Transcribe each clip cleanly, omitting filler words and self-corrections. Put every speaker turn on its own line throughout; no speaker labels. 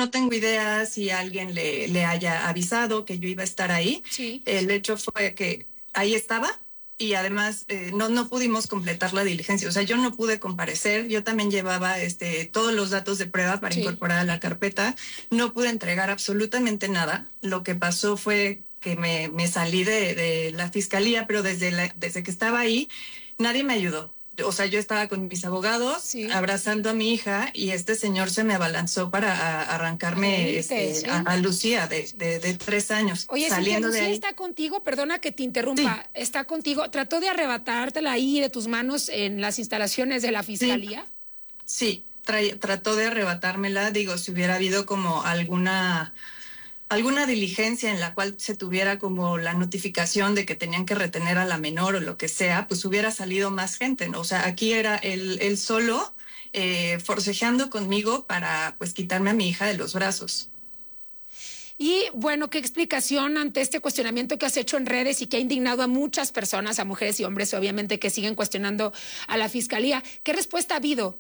no tengo idea si alguien le haya avisado que yo iba a estar ahí.
Sí.
El hecho fue que ahí estaba y además no pudimos completar la diligencia. O sea, yo no pude comparecer. Yo también llevaba todos los datos de prueba para incorporar a la carpeta. No pude entregar absolutamente nada. Lo que pasó fue que me salí de la fiscalía, pero desde que estaba ahí, nadie me ayudó. O sea, yo estaba con mis abogados abrazando a mi hija y este señor se me abalanzó para arrancarme a Lucía de 3 años.
Oye,
saliendo
Lucía
de ahí.
está contigo, perdona que te interrumpa, está contigo. ¿Trató de arrebatártela ahí de tus manos en las instalaciones de la fiscalía?
Sí, trató de arrebatármela. Digo, si hubiera habido como alguna diligencia en la cual se tuviera como la notificación de que tenían que retener a la menor o lo que sea, pues hubiera salido más gente, ¿no? O sea, aquí era él solo forcejeando conmigo para pues quitarme a mi hija de los brazos.
Y bueno, ¿qué explicación ante este cuestionamiento que has hecho en redes y que ha indignado a muchas personas, a mujeres y hombres, obviamente, que siguen cuestionando a la fiscalía? ¿Qué respuesta ha habido?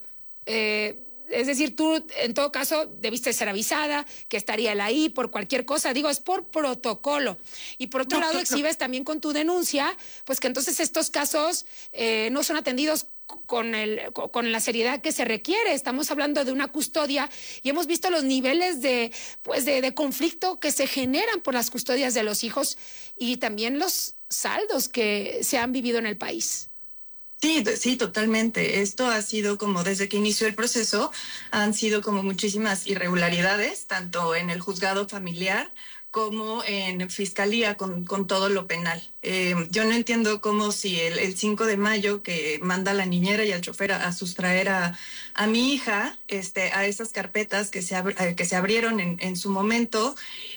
Es decir, tú, en todo caso, debiste ser avisada, que estaría él ahí por cualquier cosa. Digo, es por protocolo. Y por otro lado, exhibes también con tu denuncia, pues que entonces estos casos no son atendidos con la seriedad que se requiere. Estamos hablando de una custodia y hemos visto los niveles de conflicto que se generan por las custodias de los hijos y también los saldos que se han vivido en el país.
Sí, totalmente. Esto ha sido como desde que inició el proceso, han sido como muchísimas irregularidades, tanto en el juzgado familiar como en fiscalía con todo lo penal. Yo no entiendo cómo si el 5 de mayo que manda a la niñera y al chofer a sustraer a mi hija a esas carpetas que se abrieron en su momento,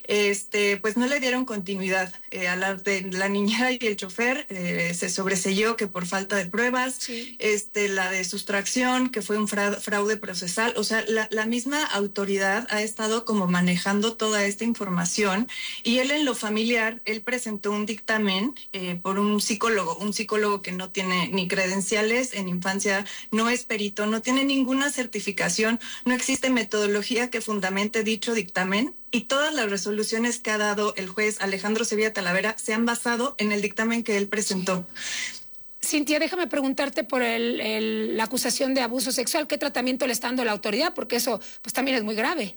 pues no le dieron continuidad. A la niñera y el chofer se sobreseyó que por falta de pruebas, la de sustracción, que fue un fraude procesal. O sea, la misma autoridad ha estado como manejando toda esta información y él en lo familiar, él presentó un dictamen por un psicólogo que no tiene ni credenciales en infancia, no es perito, no tiene ninguna certificación, no existe metodología que fundamente dicho dictamen y todas las resoluciones que ha dado el juez Alejandro Sevilla Talavera se han basado en el dictamen que él presentó.
Cintia, déjame preguntarte por la acusación de abuso sexual. ¿Qué tratamiento le está dando la autoridad? Porque eso pues también es muy grave.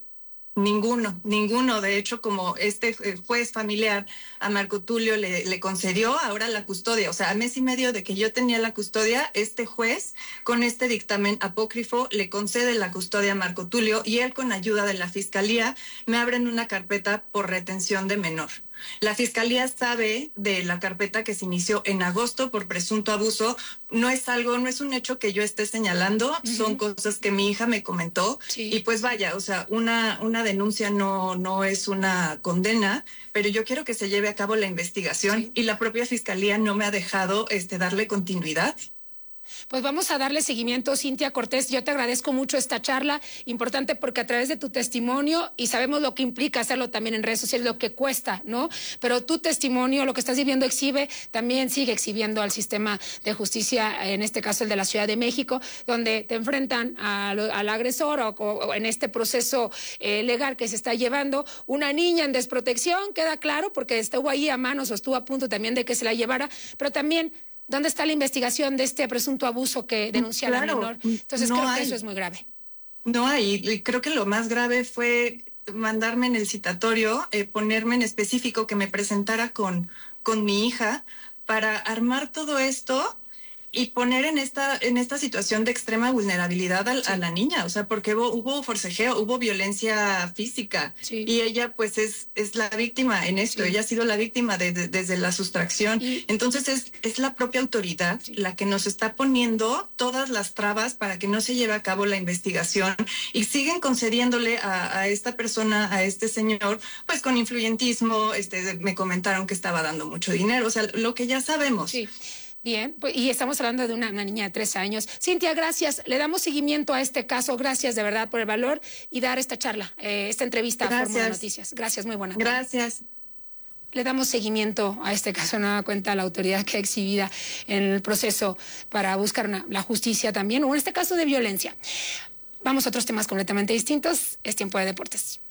Ninguno. De hecho, como juez familiar a Marco Tulio le concedió ahora la custodia, o sea, a mes y medio de que yo tenía la custodia, este juez con este dictamen apócrifo le concede la custodia a Marco Tulio y él con ayuda de la fiscalía me abren una carpeta por retención de menor. La fiscalía sabe de la carpeta que se inició en agosto por presunto abuso. No es un hecho que yo esté señalando, son cosas que mi hija me comentó. Y pues vaya, o sea, una denuncia no es una condena, pero yo quiero que se lleve a cabo la investigación y la propia fiscalía no me ha dejado darle continuidad.
Pues vamos a darle seguimiento, Cintia Cortés. Yo te agradezco mucho esta charla, importante porque a través de tu testimonio, y sabemos lo que implica hacerlo también en redes sociales, lo que cuesta, ¿no? Pero tu testimonio, lo que estás viviendo también sigue exhibiendo al sistema de justicia, en este caso el de la Ciudad de México, donde te enfrentan al agresor o en este proceso legal que se está llevando. Una niña en desprotección, queda claro, porque estuvo ahí a manos o estuvo a punto también de que se la llevara, pero también ¿dónde está la investigación de este presunto abuso que denuncia la menor? Entonces creo que eso es muy grave.
No hay. Y creo que lo más grave fue mandarme en el citatorio, ponerme en específico que me presentara con mi hija para armar todo esto y poner en esta situación de extrema vulnerabilidad a la niña, o sea, porque hubo forcejeo, hubo violencia física y ella pues es la víctima en esto, ella ha sido la víctima desde la sustracción, entonces es la propia autoridad la que nos está poniendo todas las trabas para que no se lleve a cabo la investigación y siguen concediéndole a esta persona, a este señor, pues con influyentismo, me comentaron que estaba dando mucho dinero, o sea, lo que ya sabemos.
Sí. Bien, pues, y estamos hablando de una niña de 3 años. Cintia, gracias. Le damos seguimiento a este caso. Gracias de verdad por el valor y dar esta charla, esta entrevista a Fórmula Noticias. Gracias, muy buena tarde.
Gracias.
Le damos seguimiento a este caso, nueva cuenta, a la autoridad que ha exhibida en el proceso para buscar la justicia también, o en este caso de violencia. Vamos a otros temas completamente distintos. Es tiempo de deportes.